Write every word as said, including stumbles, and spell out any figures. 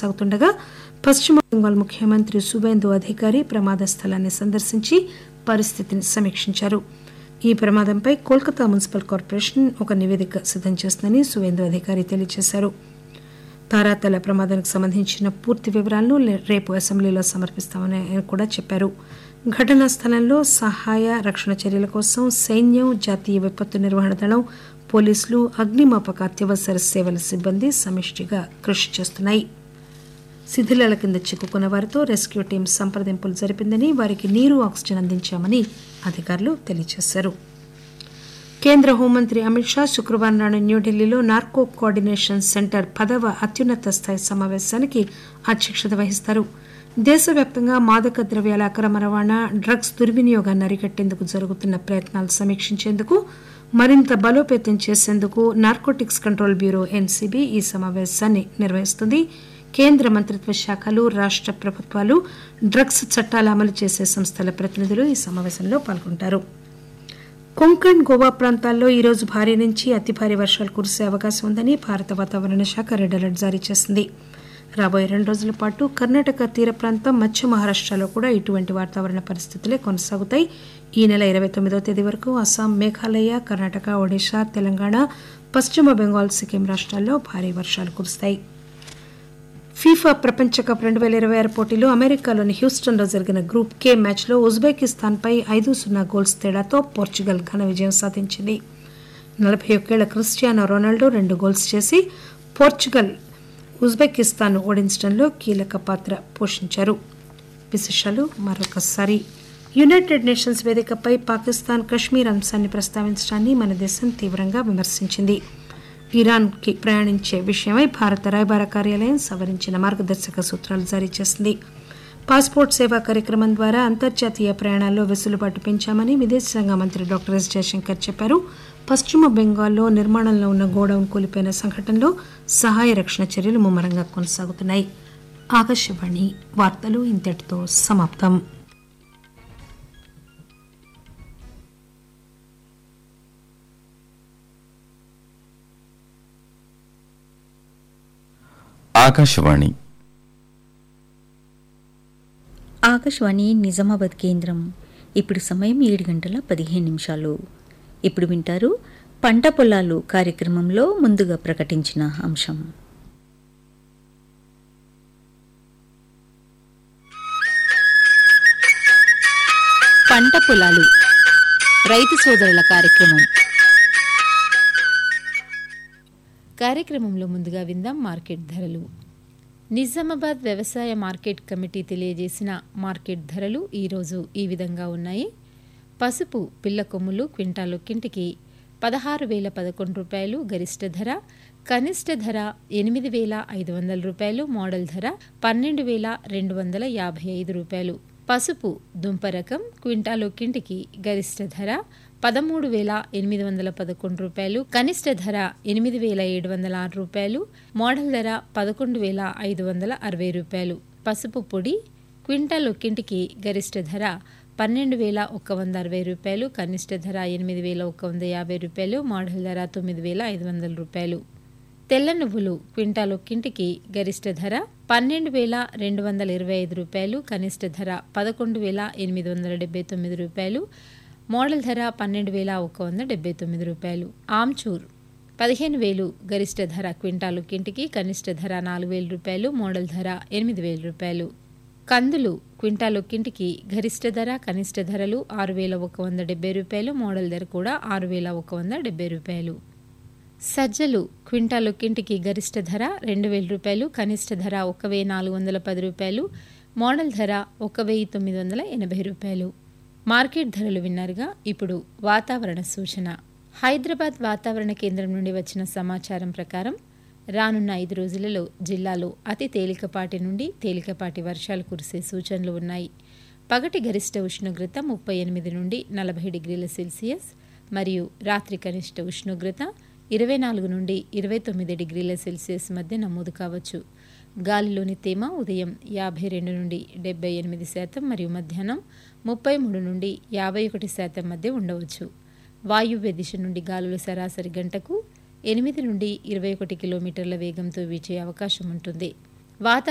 కొనసాగుతుండగా పశ్చిమ బెంగాల్ ముఖ్యమంత్రి సువేందు అధికారి ప్రమాద స్థలాన్ని సందర్శించి పరిస్థితిని సమీక్షించారు. ఈ ప్రమాదంపై కోల్కతా మున్సిపల్ కార్పొరేషన్ ఒక నివేదిక సిద్దం చేస్తుందని సువేందు అధికారి తెలియజేశారు. తారాతల ప్రమాదానికి సంబంధించిన పూర్తి వివరాలను రేపు అసెంబ్లీలో సమర్పిస్తామని ఆయన కూడా చెప్పారు. ఘటనా స్థలంలో సహాయ రక్షణ చర్యల కోసం సైన్యం, జాతీయ విపత్తు నిర్వహణ దళం, పోలీసులు, అగ్నిమాపక అత్యవసర సేవల సిబ్బంది సమిష్టిగా కృషి చేస్తున్నాయి. శిథిలాల కింద చిక్కుకున్న వారితో రెస్క్యూ టీం సంప్రదింపులు జరిపిందని, వారికి నీరు, ఆక్సిజన్ అందించామని అధికారులు తెలియజేశారు. కేంద్ర హోంమంత్రి అమిత్ షా శుక్రవారం నాడు న్యూఢిల్లీలో నార్కో కోఆర్డినేషన్ సెంటర్ పదవ అత్యున్నత స్థాయి సమావేశానికి అధ్యక్షత వహిస్తారు. దేశవ్యాప్తంగా మాదక ద్రవ్యాల అక్రమ రవాణా, డ్రగ్స్ దుర్వినియోగాన్ని అరికట్టేందుకు జరుగుతున్న ప్రయత్నాలు సమీక్షించేందుకు, మరింత బలోపేతం చేసేందుకు నార్కోటిక్స్ కంట్రోల్ బ్యూరో ఎన్సీబీ ఈ సమావేశాన్ని నిర్వహిస్తుంది. కేంద్ర మంత్రిత్వ శాఖలు, రాష్ట ప్రభుత్వాలు, డ్రగ్స్ చట్టాలు అమలు చేసే సంస్థల ప్రతినిధులు ఈ సమావేశంలో పాల్గొంటారు. కొంకణ్, గోవా ప్రాంతాల్లో ఈరోజు భారీ నుంచి అతి భారీ వర్షాలు కురిసే అవకాశం ఉందని భారత వాతావరణ శాఖ రెడ్ అలర్ట్ జారీ చేసింది. రాబోయే రెండు రోజుల పాటు కర్ణాటక తీర ప్రాంతం, మధ్య మహారాష్టలో కూడా ఇటువంటి వాతావరణ పరిస్థితులే కొనసాగుతాయి. ఈ నెల ఇరవై తొమ్మిదవ తేదీ వరకు అస్సాం, మేఘాలయ, కర్ణాటక, ఒడిశా, తెలంగాణ, పశ్చిమ బెంగాల్, సిక్కిం రాష్ట్రాల్లో భారీ వర్షాలు కురుస్తాయి. ఫీఫా ప్రపంచ కప్ రెండు పేల ఇరవై ఆరు పోటీలో అమెరికాలోని హ్యూస్టన్లో జరిగిన గ్రూప్ కే మ్యాచ్లో ఉజ్బెకిస్తాన్పై ఐదు సున్నా గోల్స్ తేడాతో పోర్చుగల్ ఘన విజయం సాధించింది. నలభై ఒక్కేళ్ల క్రిస్టియానో రొనాల్డో రెండు గోల్స్ చేసి పోర్చుగల్ ఉజ్బెకిస్తాన్ ఓడించడంలో కీలక పాత్ర పోషించారు. విశేషాలు మరొకసారి. యునైటెడ్ నేషన్స్ వేదికపై పాకిస్తాన్ కశ్మీర్ అంశాన్ని ప్రస్తావించడాన్ని మన దేశం తీవ్రంగా విమర్శించింది. ఇరాన్కి ప్రయాణించే విషయమై భారత రాయబార కార్యాలయం సవరించిన మార్గదర్శక సూత్రాలు జారీ చేసింది. పాస్పోర్ట్ సేవా కార్యక్రమం ద్వారా అంతర్జాతీయ ప్రయాణాల్లో వెసులుబాటు పెంచామని విదేశాంగ మంత్రి డాక్టర్ ఎస్ జయశంకర్ చెప్పారు. పశ్చిమ బెంగాల్లో నిర్మాణంలో ఉన్న గోడౌన్ కూలిపోయిన సంఘటనలో సహాయ రక్షణ చర్యలు ముమ్మరంగా కొనసాగుతున్నాయి. ఆకాశవాణి వార్తలు ఇంతటితో సమాప్తం. ఆకాశవాణి ఆకాశవాణి నిజామాబాద్ కేంద్రం. ఇప్పుడు సమయం ఏడు గంటల పదిహేను నిమిషాలు. ఇప్పుడు వింటారు పంట పొలాలు కార్యక్రమంలో ముందుగా ప్రకటించిన అంశం. పంట పొలాలు రైతు సోదరుల కార్యక్రమం. కార్యక్రమంలో ముందుగా విందాం మార్కెట్ ధరలు. నిజామాబాద్ వ్యవసాయ మార్కెట్ కమిటీ తెలియజేసిన మార్కెట్ ధరలు ఈరోజు ఈ విధంగా ఉన్నాయి. పసుపు పిల్ల కొమ్ములు క్వింటాలు కింటికి పదహారు వేల పదకొండు రూపాయలు గరిష్ట ధర, కనిష్ట ధర ఎనిమిది వేల ఐదు వందల రూపాయలు, మోడల్ ధర పన్నెండు వేల రెండు వందల యాభై ఐదు రూపాయలు. పసుపు దుంప రకం క్వింటాలు కింటికి గరిష్ట ధర పదమూడు వేల ఎనిమిది వందల పదకొండు రూపాయలు, కనిష్ట ధర ఎనిమిది వేల ఏడు వందల ఆరు రూపాయలు, మోడల్ ధర పదకొండు వేల ఐదు వందల అరవై రూపాయలు. పసుపు పొడి క్వింటాల్ ఒక్కింటికి గరిష్ట ధర పన్నెండు వేల ఒక్క వంద అరవై రూపాయలు, కనిష్ట ధర ఎనిమిది వేల ఒక్క వంద యాభై రూపాయలు, మోడల్ ధర తొమ్మిది వేల ఐదు వందల రూపాయలు. తెల్ల నువ్వులు క్వింటాల్ ఒక్కింటికి గరిష్ట ధర పన్నెండు వేల రెండు వందల ఇరవై ఐదు రూపాయలు, కనిష్ట ధర పదకొండు వేల ఎనిమిది వందల డెబ్బై తొమ్మిది రూపాయలు, మోడల్ ధర పన్నెండు వేల ఒక్క వంద డెబ్బై తొమ్మిది రూపాయలు. ఆమ్చూర్ పదిహేను వేలు గరిష్ట ధర క్వింటాలు కింటికి, కనిష్ట ధర నాలుగు వేల రూపాయలు, మోడల్ ధర ఎనిమిది వేల రూపాయలు. కందులు క్వింటాలు కింటికి గరిష్ట ధర, కనిష్ట ధరలు ఆరు వేల ఒక వంద డెబ్బై రూపాయలు, మోడల్ ధర కూడా ఆరు వేల ఒక వంద డెబ్బై రూపాయలు. సజ్జలు క్వింటాలు కింటికి గరిష్ట ధర రెండు వేల రూపాయలు, కనిష్ట ధర ఒక వెయ్యి నాలుగు వందల పది రూపాయలు, మోడల్ ధర ఒక వెయ్యి తొమ్మిది వందల ఎనభై రూపాయలు. మార్కెట్ ధరలు విన్నారుగా. ఇప్పుడు వాతావరణ సూచన. హైదరాబాద్ వాతావరణ కేంద్రం నుండి వచ్చిన సమాచారం ప్రకారం రానున్న ఐదు రోజులలో జిల్లాలో అతి తేలికపాటి నుండి తేలికపాటి వర్షాలు కురిసే సూచనలు ఉన్నాయి. పగటి గరిష్ట ఉష్ణోగ్రత ముప్పై ఎనిమిది నుండి నలభై డిగ్రీల సెల్సియస్ మరియు రాత్రి కనిష్ట ఉష్ణోగ్రత ఇరవై నాలుగు నుండి ఇరవై తొమ్మిది డిగ్రీల సెల్సియస్ మధ్య నమోదు కావచ్చు. గాలిలోని తేమ ఉదయం యాభై రెండు నుండి డెబ్బై ఎనిమిది శాతం మరియు మధ్యాహ్నం ముప్పై మూడు నుండి యాభై ఒకటి శాతం మధ్య ఉండవచ్చు. వాయువ్య దిశ నుండి గాలులు సరాసరి గంటకు ఎనిమిది నుండి ఇరవై ఒకటి కిలోమీటర్ల వేగంతో వీచే అవకాశం ఉంటుంది. వాతావరణ